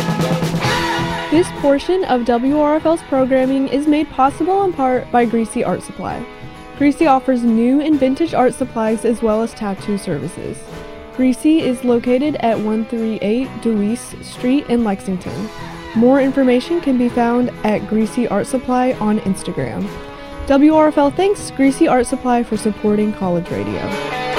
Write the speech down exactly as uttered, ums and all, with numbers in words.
This portion of W R F L's programming is made possible in part by Greasy Art Supply. Greasy offers new and vintage art supplies as well as tattoo services. Greasy is located at one thirty-eight Deweese Street in Lexington. More information can be found at Greasy Art Supply on Instagram. W R F L thanks Greasy Art Supply for supporting college radio.